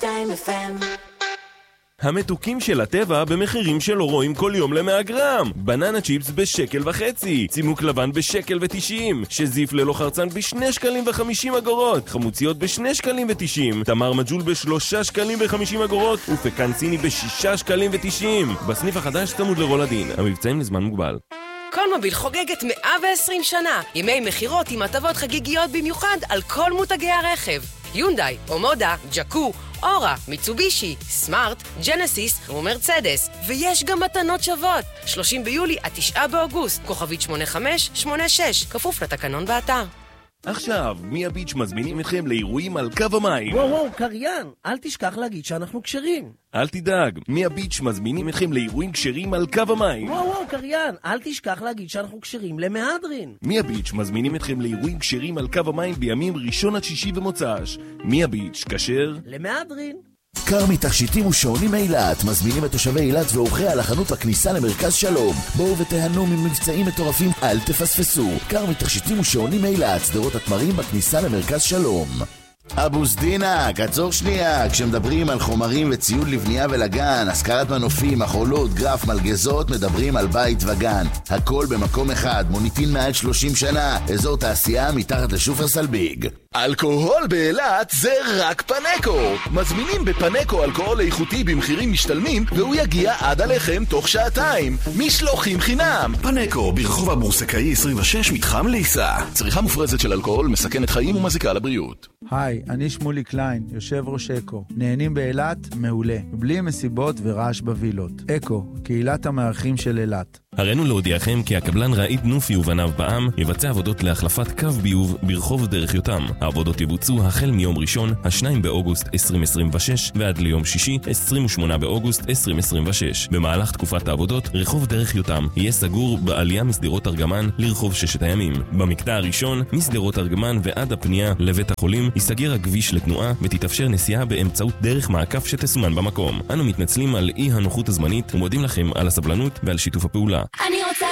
המתוקים של הטבע במחירים שלא רואים כל יום ל100 גרם. בננה צ'יפס ב1.50 שקל, צימוק לבן ב1.90 שקל, שזיף ללא חרצן ב2.50 שקלים, חמוציות ב2.90 שקלים, תמר מג'ול ב3.50 שקלים, ופקן סיני ב6.90 שקלים. בסניף החדש צמוד לרולדין, המבצעים לזמן מוגבל. כל מוביל חוגגת 120 שנה, ימי מחירות עם הטבות חגיגיות במיוחד על כל מותגי הרכב. יונדאי, אומודה, ג'קו, אורה, מיצובישי, סמארט, ג'נסיס ומרצדס. ויש גם מתנות שוות. 30 ביולי עד 9 באוגוסט, כוכבית 8586, כפוף לתקנון באתר. עכשיו, מי הביץ' מזמינים אתכם לאירועים על קו המים. וואו, קריין, אל תשכח להגיד שאנחנו קשרים. אל תדאג, מי הביץ' מזמינים אתכם לאירועים קשרים על קו המים. וואו, קריין, אל תשכח להגיד שאנחנו קשרים למהדרין. מי הביץ' מזמינים אתכם לאירועים קשרים על קו המים בימים ראשון עד שישי ומוצ"ש. מי הביץ' כשר? למהדרין. כרמי תכשיטים ושעונים אילת מזמינים את תושבי אילת ואורחיה לחנות בכניסה למרכז שלום. בואו ותהנו ממבצעים מטורפים, אל תפספסו. כרמי תכשיטים ושעונים אילת, שדרות התמרים בכניסה למרכז שלום. אבו סדינה, קצור שנייה. כשמדברים על חומרים וציוד לבנייה ולגן, השכרת מנופים, מחולות, גרף, מלגזות, מדברים על בית וגן. הכל במקום אחד, מוניטין מעל 30 שנה, אזור תעשייה מתחת לשופרסל ביג. אלכוהול באילת זה רק פנקו. מזמינים בפנקו אלכוהול איכותי במחירים משתלמים, והוא יגיע עד עליכם תוך שעתיים. משלוחים חינם. פנקו, ברחוב הבורסקאי 26, מתחם ליסה. צריכה מופרזת של אלכוהול מסכנת חיים ומזיקה לבריאות. היי, אני שמולי קליין, יושב ראש אקו. נהנים באילת? מעולה. בלי מסיבות ורעש בווילות. אקו, קהילת המארחים של אילת. הראינו להודיעכם כי הקבלן רעית נופי ובניו בעם יבצע עבודות להחלפת קו ביוב ברחוב דרך יותם. העבודות יבוצעו החל מיום ראשון, 2 באוגוסט 2026 ועד ליום שישי, 28 באוגוסט 2026. במהלך תקופת העבודות, רחוב דרך יותם יהיה סגור בעלייה מסדרות ארגמן לרחוב ששת הימים. במקטע הראשון, מסדרות ארגמן ועד הפנייה לבית החולים, ייסגר הכביש לתנועה ותתאפשר נסיעה באמצעות דרך מעקף שתסומן במקום. אנו מתנצלים על אי הנוחות הזמנית ומודים לכם על הסבלנות ועל שיתוף הפעולה. אני רוצה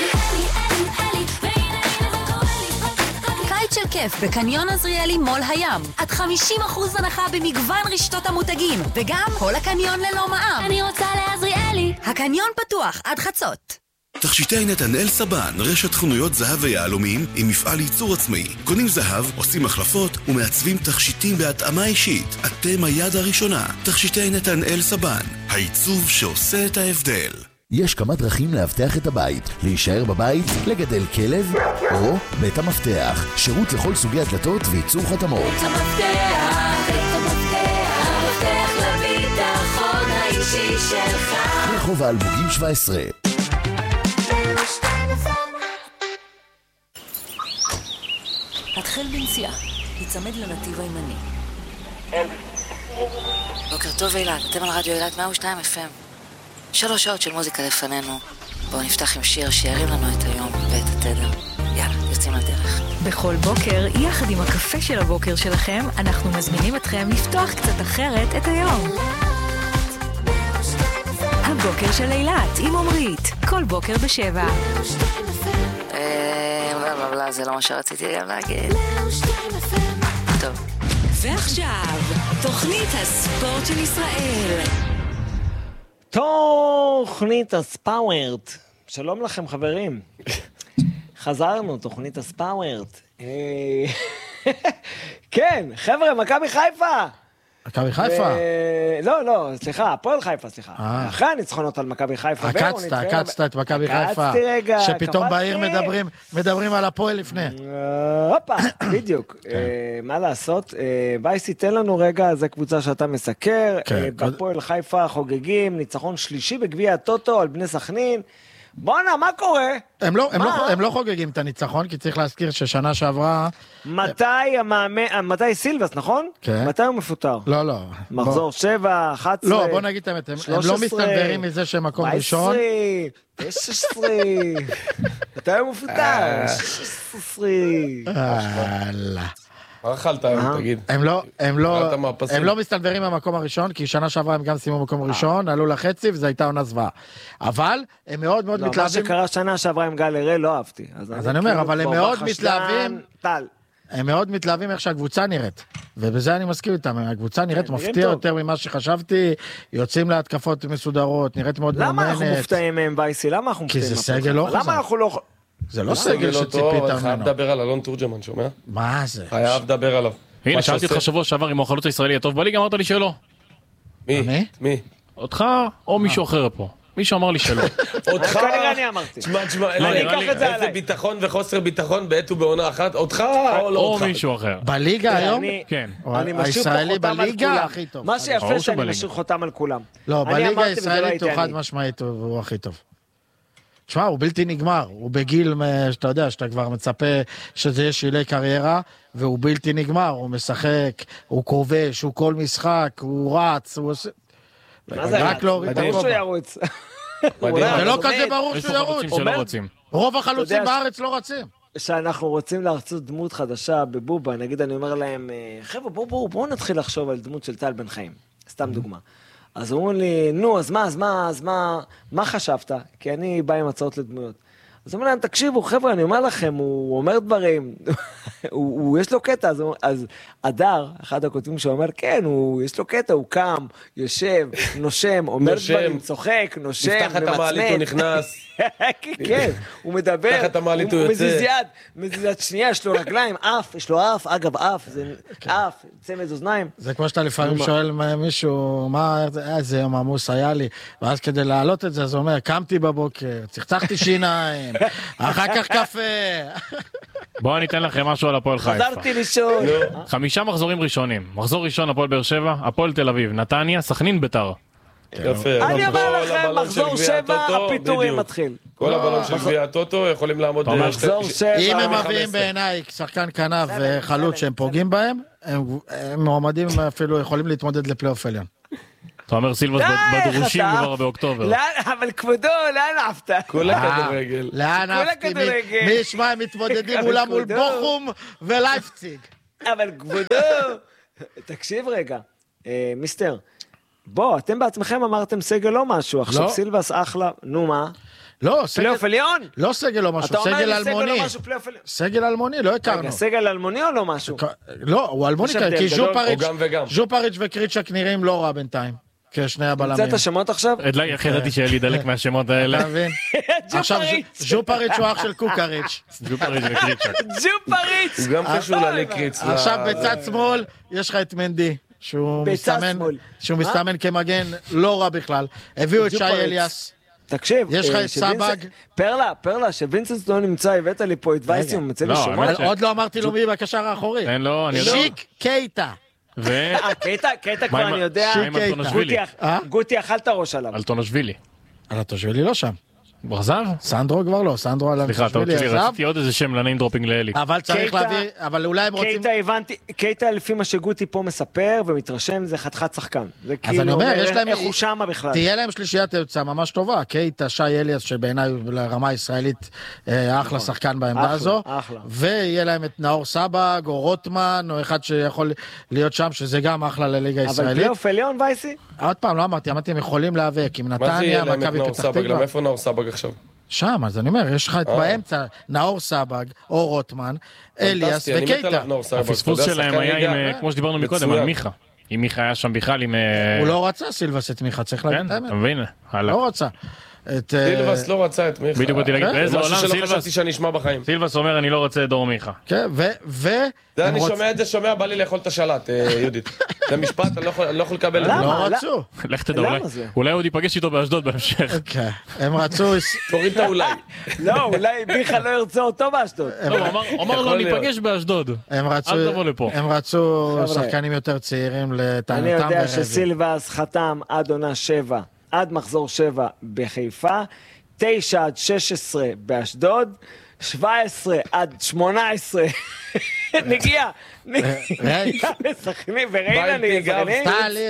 קיץ של כיף בקניון עזריאלי מול הים. עד 50% הנחה במגוון רשתות המותגים, וגם כל הקניון ללא מע"מ. אני רוצה לעזריאלי. הקניון פתוח עד חצות. תכשיטי נתנאל סבן, רשת חנויות זהב ויהלומים עם מפעל ייצור עצמאי. קונים זהב, עושים החלפות ומעצבים תכשיטים בהתאמה אישית. אתם היד הראשונה. תכשיטי נתנאל סבן, העיצוב שעושה את ההבדל. יש כמה דרכים להבטח את הבית, להישאר בבית, לגדל כלב או בית המפתח, שירות לכל סוגי הדלתות וייצור חתמות. בית המפתח לביטחון האישי שלך. רחוב האלמוגים 17. התחל בנסיעה, יצמד לנתיב הימני. בוקר טוב אילת, אתם על רדיו אילת 102 FM. 3 שעות של מוזיקה לפנינו. בואו נפתח עם שיר שירים לנו את היום ואת התדר. יאללה, יוצאים לדרך. בכל בוקר, יחד עם הקפה של הבוקר שלכם, אנחנו מזמינים אתכם לפתוח קצת אחרת את היום. הבוקר של אילת עם עומרית, כל בוקר ב7. זה לא מה שרציתי גם להגיד. טוב. ועכשיו, תוכנית הספורט של ישראל. תוכנית הספאוורט. שלום לכם חברים. חזרנו, תוכנית הספאוורט. כן, חבר'ה, מכבי חיפה. מכבי חיפה? לא, סליחה, הפועל חיפה, סליחה. אחרי הניצחונות על מכבי חיפה. עקצת את מכבי חיפה. שפתאום בעיר מדברים על הפועל לפני. הופה, בדיוק. מה לעשות? בייסי, תן לנו רגע, זו קבוצה שאתה מסקר. בפועל חיפה חוגגים, ניצחון שלישי בגביע הטוטו על בני סכנין. בואנה, מה קורה? הם לא חוגגים את הניצחון, כי צריך להזכיר ששנה שעברה... מתי סילבס, נכון? כן. מתי הוא מפוטר? לא. מחזור 7, 11... לא, בוא נגיד את האמת, הם לא מסתנברים מזה שהם מקום ראשון. 16... מתי הוא מפוטר? 16... הלאה. מה אכלת היום, תגיד? הם לא מסתנברים מהמקום הראשון, כי שנה שעברה הם גם סיימו מקום ראשון, עלו לחצי, וזו הייתה עונה זוועה. אבל הם מאוד מתלהבים... מה שקרה שנה שעברה עם גל הראל לא אהבתי. אז אני אומר, אבל הם מאוד מתלהבים... הם מאוד מתלהבים איך שהקבוצה נראית, ובזה אני מסכים איתם, הקבוצה נראית מפתיע יותר ממה שחשבתי, יוצאים להתקפות מסודרות, נראית מאוד מאמנת. למה אנחנו מופתעים מהם וייסי? למה אנחנו מופתעים? כי זה סגל לא חזק. למה אנחנו לא... זה לא סגל שציפית ממנו. חייב לדבר על אלון תורג'מן, שומע? מה זה? חייב לדבר עליו. הנה, שאלתי אותך שבוע שעבר אם הוא החלוץ הישראלי הטוב בליגה, אמרת לי שלא. מי? אותך או מישהו אחר פה? מישהו אמר לי שלא. אותך... כנראה אני אמרתי. תשמע, אני אקח את זה איזה עליי. ביטחון וחוסר ביטחון בעת ובעונה אחת, אותך או לא או אותך? מישהו אחר. בליגה היום? כן. אני משאיר פה הישראלי חותם על בליגה כולם. הכי טוב. מה שיפה שאני משאיר חותם על כולם. לא, אני בליגה אמרתי וזה לא הישראלית הייתי הוא חד אני. משמעית, הוא הכי טוב. תשמע, הוא בלתי נגמר, הוא בגיל שאתה יודע, שאתה כבר מצפה שזה יהיה שילי קריירה, והוא בלתי נגמר, הוא משחק, הוא כובש, הוא כל משחק, הוא רץ, הוא עושה... מה זה רץ? ברור שהוא ירוץ. זה לא כזה ברור שהוא ירוץ. רוצים. רוב החלוצים בארץ לא רצים. שאנחנו רוצים להרצות דמות חדשה בבובה, נגיד אני אומר להם, חבר'ה בואו נתחיל לחשוב על דמות של טל בן חיים, סתם דוגמה. אז אמרו לי, נו, אז מה חשבת? כי אני בא עם הצעות לדמויות. אז אמרו להם, תקשיבו, חבר'ה, אני אומר לכם, הוא אומר דברים, יש לו קטע, אז אדר, אחד הכותבים שאומר, כן, יש לו קטע, הוא קם, יושב, נושם, אומר דברים, צוחק, נושם, נפתח את המעלית, הוא נכנס. כן, הוא מדבר, נפתח את המעלית, הוא יוצא. מזיז יד שנייה, יש לו רגליים, אף, יש לו אף, אגב, אף, זה אף, צמד אוזניים. זה כמו שאתה לפעמים שואל מישהו, איזה יום עמוס היה לי, ואז כדי להעלות את זה, אז הוא אומר, קמתי בבוקר, צחצחתי שיניים, אחר כך קפה. בואו ניתן לכם משהו על הפועל חיפה. חזרתי לישון. 5 מחזורים ראשונים. מחזור ראשון, הפועל באר שבע, הפועל תל אביב, נתניה, סכנין, ביתר. יפה. אני אומר לכם, מחזור 7, הפיטורים מתחיל. כל הבלון של גביע הטוטו יכולים לעמוד... אם הם מביאים בעיניי שחקן כנף וחלוץ שהם פוגעים בהם, הם מועמדים אפילו יכולים להתמודד לפלייאוף עליון. אתה אומר סילבס בדרושים כבר באוקטובר. אבל כבודו, לאן עפת? כל הכדורגל. לאן עפתי? מי ישמע, הם מתמודדים מולם מול בוכום ולייפציג. אבל כבודו, תקשיב רגע, מיסטר, בוא, אתם בעצמכם אמרתם סגל לא משהו, עכשיו סילבס אחלה, נו מה? לא, פלייאוף עליון? לא סגל לא משהו, סגל אלמוני. סגל אלמוני, לא הכרנו. סגל אלמוני או לא משהו? לא, הוא אלמוני, כי ז'ופריץ' וקריצ'ק נראים לא רע בינתיים. כשני הבלמים. נמצא את השמות עכשיו? איך ידעתי שיהיה לי דלק מהשמות האלה? אתה מבין? עכשיו ז'ופריץ' הוא אח של קוקריץ'. ז'ופריץ' וקריצ'ק. ז'ופריץ'! הוא גם קשור לקריץ. עכשיו בצד שמאל יש לך את מנדי. שהוא מסתמן כמגן לא רע בכלל. הביאו את שי אליאס. תקשיב, יש לך את סבג. פרלה, שווינסנס לא נמצא, הבאת לי פה את וייסי, הוא מצא לי שמות. עוד לא אמרתי לו מי בקשר האחורי. שיק קייטה. קייטה כבר אני יודע. גוטי אכל את הראש עליו. אלטונשווילי. אלטונשווילי לא שם. הוא עזב? סנדרו כבר לא, סנדרו על המשווילי עזב. רציתי עוד איזה שם לניים דרופינג לאלי. אבל צריך להביא, אבל אולי הם רוצים... קייטה הבנתי, קייטה לפי מה שגוטי פה מספר ומתרשם, זה חתיכת שחקן. זה אז אני אומר, יש להם... איך הוא שמה בכלל. תהיה להם שלישיית יוצא ממש טובה, קייטה, שי אליאס, שבעיניי לרמה הישראלית אחלה שחקן בעמדה הזו, ויהיה להם את נאור סבג, או רוטמן, או אחד שיכול להיות שם, שזה גם אחלה לליגה הישראלית. אבל פלייאוף עליון, וייסי? עוד פעם, לא אמרתי, הם יכולים להיאבק עם נתניה, מכבי פתח תקווה. איפה נאור סבג עכשיו? שם, אז אני אומר, יש לך באמצע נאור סבג, או רוטמן, אליאס וקייטה. הפספוס שלהם היה, כמו שדיברנו מקודם, על מיכה. אם מיכה היה שם בכלל, הוא לא רצה סילבס את מיכה, צריך להגיד את האמת. אתה מבין? לא רצה. סילבס לא רצה את מיכה. בדיוק אותי להגיד, באיזה עולם משהו שלא חשבתי שאני אשמע בחיים. סילבס אומר, אני לא רוצה את דור מיכה. כן, זה אני שומע את זה, בא לי לאכול את השלט, יהודית. זה משפט, אני לא יכול לקבל את זה. לא רצו. לך תדע, אולי עוד ייפגש איתו באשדוד בהמשך. הם רצו... תוריד את האולי. לא, אולי מיכה לא ירצה אותו באשדוד. הוא אמר לו, ניפגש באשדוד. אל תבוא לפה. הם רצו שחקנים יותר צעירים לטענתם. אני יודע שסילבס חתם עד עונה 7. עד מחזור 7 בחיפה, 9 עד 16 באשדוד, 17 עד 18 נגיע לסכנין, וריינה לסכנין,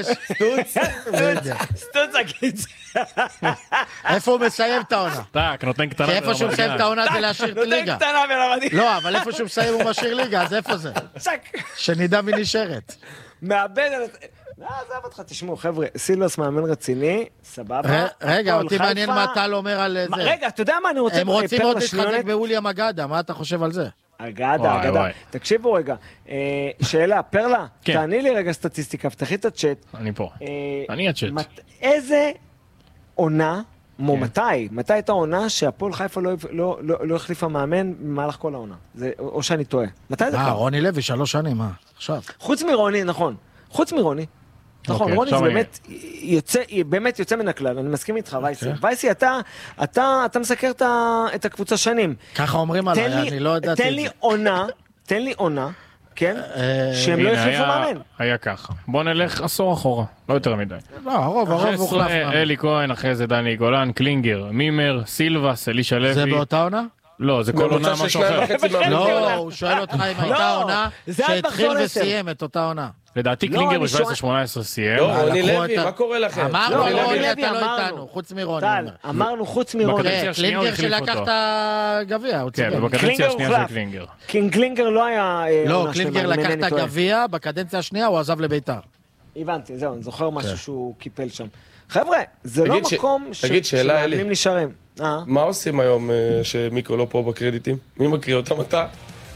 סטוץ הקיץ. איפה הוא מסיים את העונה? טק, נותן קטנה. כי איפה שהוא מסיים את העונה זה להשאיר את ליגה. נותן קטנה ולמדים. לא, אבל איפה שהוא מסיים הוא משאיר ליגה, אז איפה זה? שנדע מי נשארת. מאבד על... עזב אותך, תשמעו, חבר'ה, סילבס מאמן רציני, סבבה. רגע, אותי מעניין מה טל אומר על זה. רגע, אתה יודע מה אני רוצה... הם רוצים עוד להתחזק בוויליאם אגדה, מה אתה חושב על זה? אגדה. תקשיבו רגע, שאלה, פרלה, תעני לי רגע סטטיסטיקה, פתחי את הצ'אט. אני פה, אני הצ'אט. איזה עונה, מתי הייתה עונה שהפועל חיפה לא החליפה מאמן במהלך כל העונה? או שאני טועה. מתי זה קרה? רוני לוי, 3 שנים, עכשיו. חוץ מרוני, נכון. נכון, רוני זה באמת יוצא מן הכלל, אני מסכים איתך, וייסי. וייסי, אתה מסקר את הקבוצה שנים. ככה אומרים עליי, אני לא ידעתי את זה. תן לי עונה, כן? שהם לא החליפו מאמן. היה ככה. בוא נלך עשור אחורה, לא יותר מדי. לא, הרוב הוחלף. אלי כהן, אחרי זה דני גולן, קלינגר, מימר, סילבס, אלישע לוי. זה באותה עונה? לא, זה כל עונה משהו אחר. לא, הוא שואל אותך אם הייתה עונה שהתחיל וסיים את אותה עונה. לדעתי קלינגר ב-17-18 סיים. לא, רוני לוי, מה קורה לכם? אמרנו, רוני אתה לא איתנו, חוץ מרוני. אמרנו חוץ מרוני. קלינגר שלקח את הגביע. כן, בקדנציה השנייה של קלינגר. קלינגר לא היה... לא, קלינגר לקח את הגביע, בקדנציה השנייה הוא עזב לביתר. הבנתי, זהו, אני זוכר משהו שהוא קיפל שם. חבר'ה, זה לא מקום שמאמנים נשארים. מה עושים היום שמיקרו לא פה בקרדיטים? מי מקריא אותם אתה?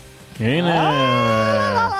הנה...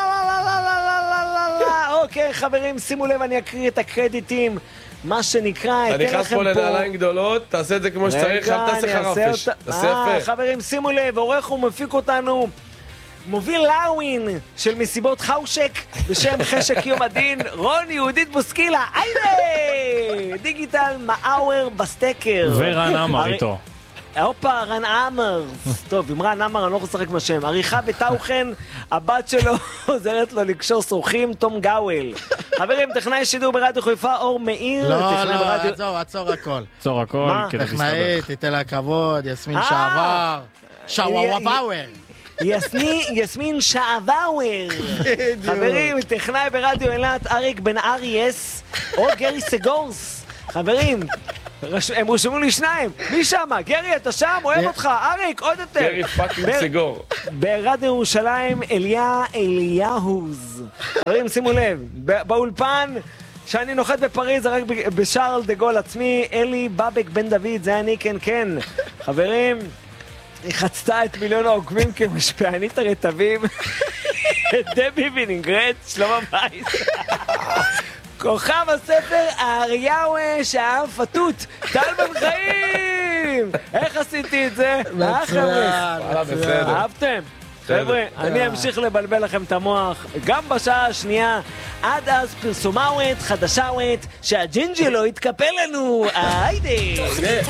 אוקיי, חברים, שימו לב, אני אקריא את הקרדיטים, מה שנקרא, אני נכנס פה לנעליים גדולות, תעשה את זה כמו שצריך, אל תעשה חרפש. תעשה יפה. חברים, שימו לב, עורך ומפיק אותנו, מוביל לאווין של מסיבות חאושק, בשם חשק יום הדין, רוני יהודית בוסקילה, איילה! דיגיטל מאוור בסטקר. ורן אמר איתו. אופה, רן אמר. טוב, עם רן אמר אני לא יכול לשחק בשם. עריכה וטאוכן, הבת שלו עוזרת לו לקשור שרוכים, תום גאוול. חברים, טכנאי שידור ברדיו חיפה, אור מאיר. לא, עצור הכל. עצור הכל, כדי להסתבך. טכנאית, תיתן לה כבוד, יסמין שעבר. שוואוואוור. יסמין שעבאוור. חברים, טכנאי ברדיו אילת, אריק בן אריאס, או גרי סגורס. חברים, הם רשמו לי 2. מי שמה? גרי, אתה שם? אוהב אותך. אריק, עוד יותר. גרי פאקינג סגור. ברדיו ירושלים, אליהוז. חברים, שימו לב, באולפן שאני נוחת בפריז, רק בשארל דה גול עצמי, אלי בבק בן דוד, זה אני, כן. חברים, היא חצתה את מיליון העוקבים כמשפיענית הרטבים. דבי וינגרט, שלמה בייס. כוכב הספר האריהו שהעם פתות, טל בן חיים! איך עשיתי את זה? בסדר. אהבתם? חבר'ה, אני אמשיך לבלבל לכם את המוח גם בשעה השנייה. עד אז פרסומאוית, חדשאוית, שהג'ינג'י לא יתקפל לנו. היידה!